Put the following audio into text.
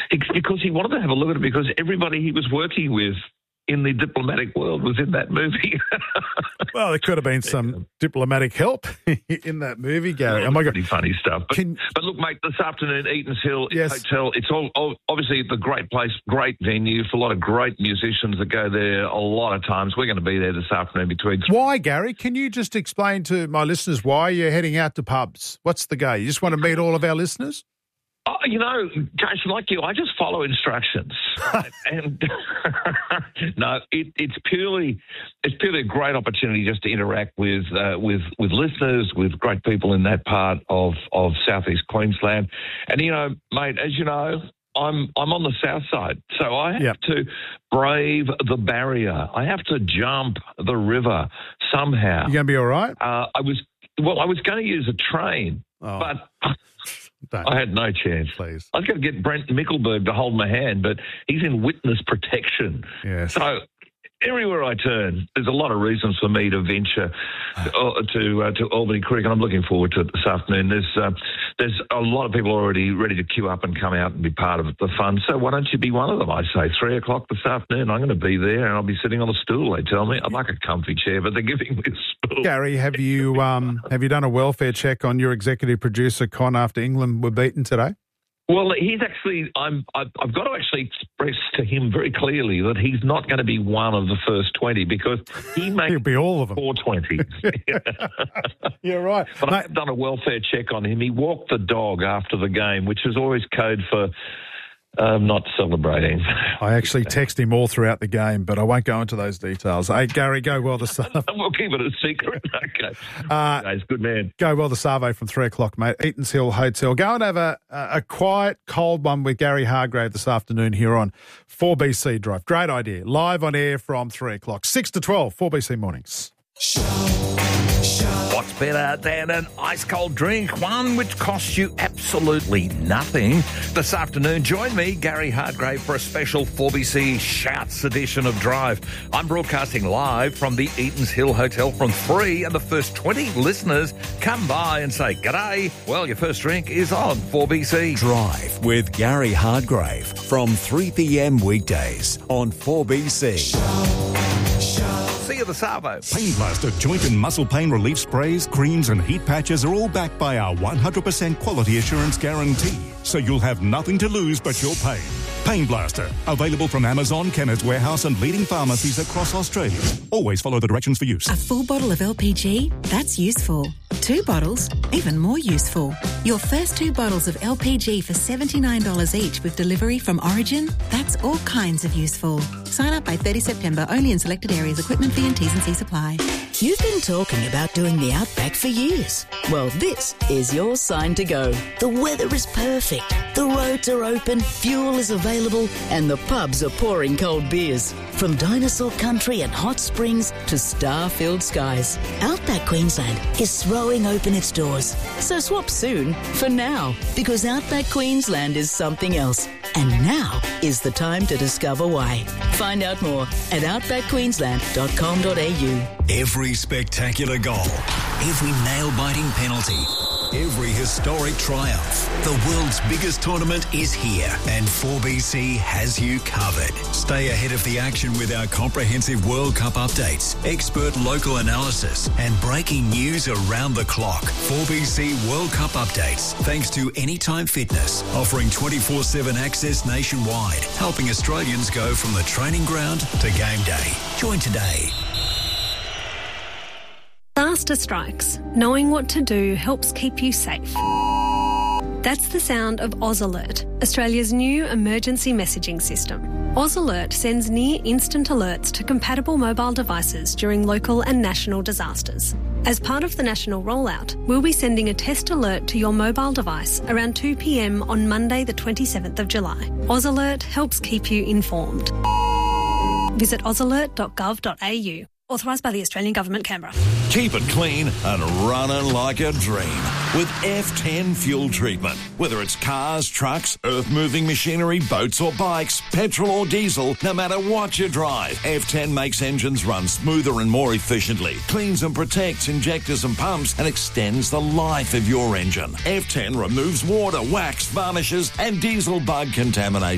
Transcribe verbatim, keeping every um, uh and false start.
because he wanted to have a look at it because everybody he was working with in the diplomatic world was in that movie. Well, there could have been some diplomatic help in that movie, Gary. Oh my God, pretty funny stuff. But, Can, but look, mate, this afternoon, Eaton's Hill yes. Hotel. It's all, all obviously the great place, great venue for a lot of great musicians that go there. A lot of times, we're going to be there this afternoon between. Why, Gary? Can you just explain to my listeners why you're heading out to pubs? What's the go? You just want to meet all of our listeners? Oh, you know, Jason, like you, I just follow instructions, and no, it, it's purely, it's purely a great opportunity just to interact with uh, with with listeners, with great people in that part of of southeast Queensland, and you know, mate, as you know, I'm I'm on the south side, so I have yep. to brave the barrier. I have to jump the river somehow. You going to be all right? Uh, I was well, I was going to use a train, oh. but. Don't. I had no chance. Please. I was going to get Brent Mickelberg to hold my hand, but he's in witness protection. Yes. So everywhere I turn, there's a lot of reasons for me to venture to to, uh, to Albany Creek, and I'm looking forward to it this afternoon. There's uh, there's a lot of people already ready to queue up and come out and be part of the fun. So why don't you be one of them? I say three o'clock this afternoon. I'm going to be there, and I'll be sitting on a stool. They tell me I'd like a comfy chair, but they're giving me a stool. Gary, have you um have you done a welfare check on your executive producer Con after England were beaten today? Well, he's actually, I'm, I've, I've got to actually express to him very clearly that he's not going to be one of the first twenty because he makes He'll be all of them. four twenties. You're right. But Mate, I've done a welfare check on him. He walked the dog after the game, which is always code for um, not celebrating. I actually text him all throughout the game, but I won't go into those details. Hey, Gary, go well this afternoon. We'll keep it a secret. Okay. Uh, Guys, good man. Go well this Savo from three o'clock, mate. Eaton's Hill Hotel. Go and have a, a quiet, cold one with Gary Hargrave this afternoon here on four B C Drive. Great idea. Live on air from three o'clock. six to twelve, four B C Mornings. Show, show. What's better than an ice-cold drink, one which costs you absolutely nothing? This afternoon, join me, Gary Hargrave, for a special four B C Shouts edition of Drive. I'm broadcasting live from the Eaton's Hill Hotel from three, and the first twenty listeners come by and say, "G'day." Well, your first drink is on four B C. Drive with Gary Hargrave from three p.m. weekdays on four B C. Show, show. See you the Savo. Pain Blaster joint and muscle pain relief sprays, creams and heat patches are all backed by our one hundred percent quality assurance guarantee, so you'll have nothing to lose but your pain. Pain Blaster, available from Amazon, Chemist Warehouse and leading pharmacies across Australia. Always follow the directions for use. A full bottle of L P G? That's useful. Two bottles? Even more useful. Your first two bottles of L P G for seventy-nine dollars each with delivery from Origin? That's all kinds of useful. Sign up by thirtieth September, only in selected areas. Equipment fee and T's and C's apply. You've been talking about doing the Outback for years. Well, this is your sign to go. The weather is perfect. The roads are open, fuel is available, and the pubs are pouring cold beers. From dinosaur country and hot springs to star-filled skies, Outback Queensland is throwing open its doors. So swap soon for now, because Outback Queensland is something else. And now is the time to discover why. Find out more at outback queensland dot com dot a u. Every spectacular goal, every nail-biting penalty, every historic triumph. The world's biggest tournament is here, and four B C has you covered. Stay ahead of the action with our comprehensive World Cup updates, expert local analysis, and breaking news around the clock. four B C World Cup updates, thanks to Anytime Fitness, offering twenty-four seven access nationwide, helping Australians go from the training ground to game day. Join today. Disaster strikes. Knowing what to do helps keep you safe. That's the sound of Oz Alert, Australia's new emergency messaging system. Oz Alert sends near-instant alerts to compatible mobile devices during local and national disasters. As part of the national rollout, we'll be sending a test alert to your mobile device around two p.m. on Monday the twenty-seventh of July. Oz Alert helps keep you informed. Visit oz alert dot gov dot a u. Authorised by the Australian Government, Canberra. Keep it clean and running like a dream with F ten fuel treatment. Whether it's cars, trucks, earth-moving machinery, boats or bikes, petrol or diesel, no matter what you drive, F ten makes engines run smoother and more efficiently, cleans and protects injectors and pumps, and extends the life of your engine. F ten removes water, wax, varnishes and diesel bug contamination.